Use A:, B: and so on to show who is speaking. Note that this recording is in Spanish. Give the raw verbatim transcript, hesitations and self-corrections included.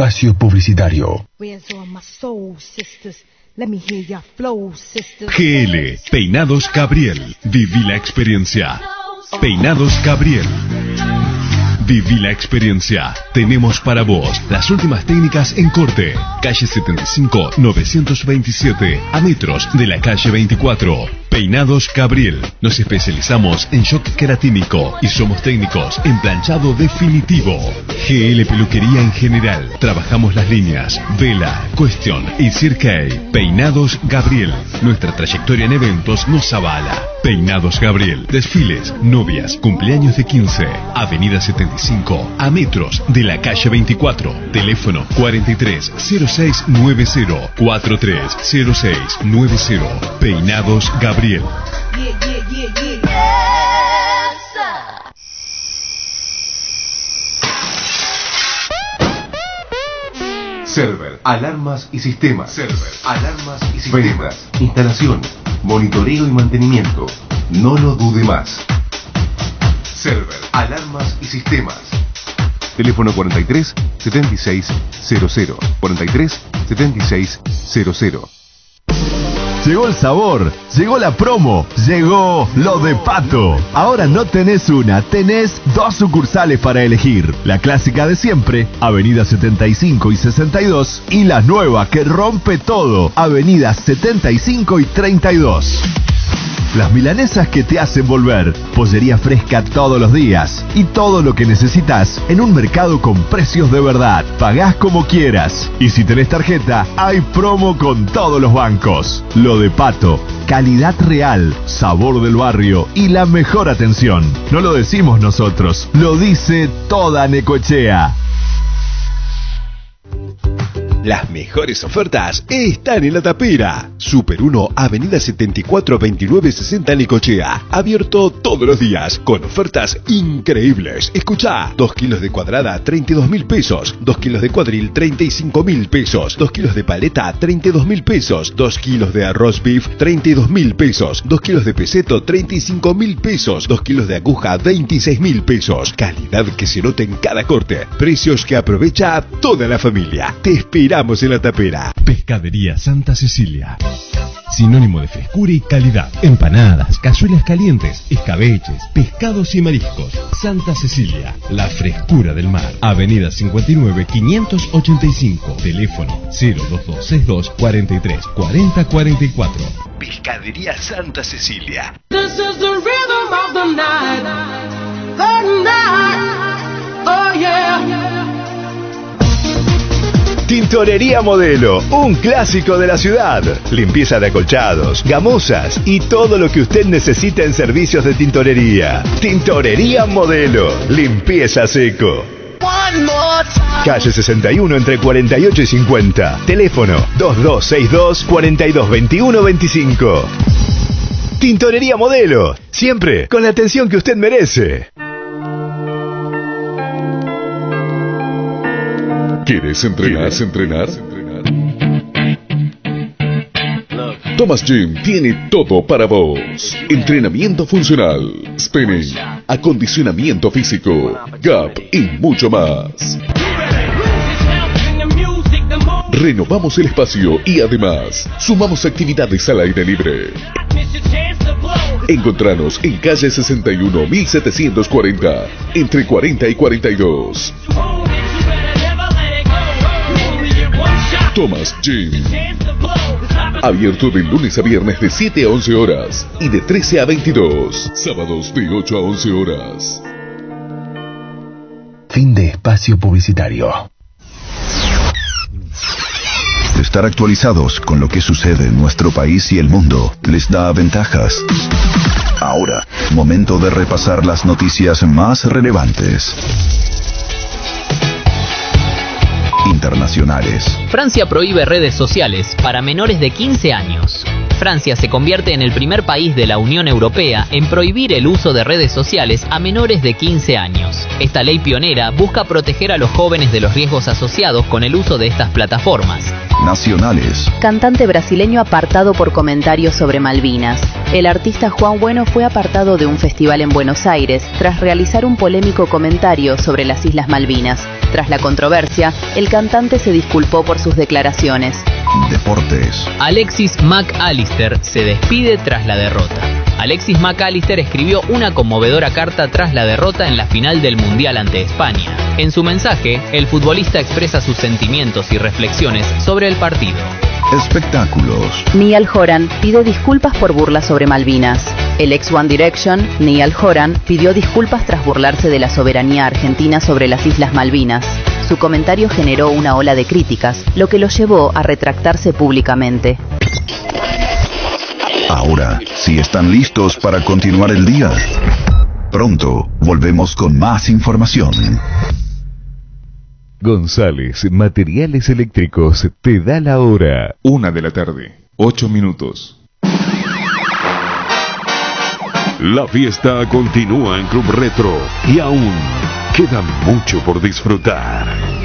A: espacio publicitario.
B: G L, Peinados Gabriel. Viví la experiencia. Peinados Gabriel. Viví la experiencia. Tenemos para vos las últimas técnicas en corte. Calle setenta y cinco, novecientos veintisiete, a metros de la calle veinticuatro. Peinados Gabriel. Nos especializamos en shock queratínico y somos técnicos en planchado definitivo. G L Peluquería en general. Trabajamos las líneas Vela, Question y Cirque. Peinados Gabriel. Nuestra trayectoria en eventos nos avala. Peinados Gabriel. Desfiles, novias, cumpleaños de quince. Avenida setenta y cinco, a metros de la calle veinticuatro. Teléfono cuarenta y tres cero seis noventa, cuarenta y tres cero seis noventa. Peinados Gabriel. Yeah, yeah, yeah, yeah. Yes, Server, alarmas y sistemas. Server, alarmas y sistemas. Ventas, instalación, monitoreo y mantenimiento. No lo dude más. Server, alarmas y sistemas. Teléfono cuarenta y tres setenta y seis cero cero. cuarenta y tres setenta y seis cero cero.
C: Llegó el sabor, llegó la promo, llegó lo de Pato. Ahora no tenés una, tenés dos sucursales para elegir. La clásica de siempre, Avenida setenta y cinco y sesenta y dos, y la nueva que rompe todo, Avenida setenta y cinco y treinta y dos. Las milanesas que te hacen volver, pollería fresca todos los días y todo lo que necesitas en un mercado con precios de verdad. Pagás como quieras y si tenés tarjeta, hay promo con todos los bancos. Lo de Pato, calidad real, sabor del barrio y la mejor atención. No lo decimos nosotros, lo dice toda Necochea.
B: Las mejores ofertas están en La Tapera. Super uno, Avenida setenta y cuatro veintinueve sesenta Necochea. Abierto todos los días con ofertas increíbles. Escuchá, dos kilos de cuadrada, treinta y dos mil pesos. dos kilos de cuadril, treinta y cinco mil pesos. dos kilos de paleta, treinta y dos mil pesos. dos kilos de arroz beef, treinta y dos mil pesos. dos kilos de peseto, treinta y cinco mil pesos. dos kilos de aguja, veintiséis mil pesos. Calidad que se nota en cada corte. Precios que aprovecha toda la familia. Te esperamos en La Tapera. Pescadería Santa Cecilia. Sinónimo de frescura y calidad. Empanadas, cazuelas calientes, escabeches, pescados y mariscos. Santa Cecilia, la frescura del mar. Avenida cincuenta y nueve, quinientos ochenta y cinco. Teléfono cero dos dos seis dos, cuarenta y tres, cuarenta, cuarenta y cuatro. Pescadería Santa Cecilia.
D: This is the rhythm of the night. The night. Oh yeah.
C: Tintorería Modelo, un clásico de la ciudad. Limpieza de acolchados, gamosas y todo lo que usted necesita en servicios de tintorería. Tintorería Modelo, limpieza seco. Calle sesenta y uno entre cuarenta y ocho y cincuenta. Teléfono dos dos seis dos, cuarenta y dos veintiuno veinticinco. Tintorería Modelo, siempre con la atención que usted merece.
E: ¿Quieres entrenar? ¿Quieres entrenar? Thomas Gym tiene todo para vos. Entrenamiento funcional, spinning, acondicionamiento físico, gap y mucho más. Renovamos el espacio y además sumamos actividades al aire libre. Encontranos en calle sesenta y uno, mil setecientos cuarenta, entre cuarenta y cuarenta y dos. Thomas Gym. Abierto de lunes a viernes de siete a once horas y de trece a veintidós. Sábados de ocho a once horas.
A: Fin de espacio publicitario.
F: Estar actualizados con lo que sucede en nuestro país y el mundo les da ventajas. Ahora, momento de repasar las noticias más relevantes. Internacionales.
G: Francia prohíbe redes sociales para menores de quince años. Francia se convierte en el primer país de la Unión Europea en prohibir el uso de redes sociales a menores de quince años. Esta ley pionera busca proteger a los jóvenes de los riesgos asociados con el uso de estas plataformas.
F: Nacionales.
H: Cantante brasileño apartado por comentarios sobre Malvinas. El artista Juan Bueno fue apartado de un festival en Buenos Aires tras realizar un polémico comentario sobre las Islas Malvinas. Tras la controversia, el cantante se disculpó por sus declaraciones.
F: Deportes.
G: Alexis McAllister se despide tras la derrota. Alexis McAllister escribió una conmovedora carta tras la derrota en la final del Mundial ante España. En su mensaje, el futbolista expresa sus sentimientos y reflexiones sobre el partido.
F: Espectáculos.
H: Niall Horan pide disculpas por burlas sobre Malvinas. El ex One Direction, Niall Horan, pidió disculpas tras burlarse de la soberanía argentina sobre las Islas Malvinas. Su comentario generó una ola de críticas, lo que lo llevó a retractarse públicamente.
F: Ahora, si están listos para continuar el día, pronto volvemos con más información.
B: González Materiales Eléctricos te da la hora.
E: Una de la tarde, ocho minutos.
I: La fiesta continúa en Club Retro y aún queda mucho por disfrutar.